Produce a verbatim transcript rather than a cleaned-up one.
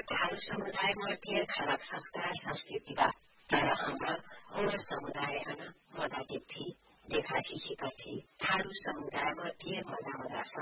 थारू समुदायमध्ये खलक संस्कार संस्कृतिका तर हाम्रो और समुदायहन मदा देख्थी देखा सिखी कठी थारू समुदायमध्ये मजा मजा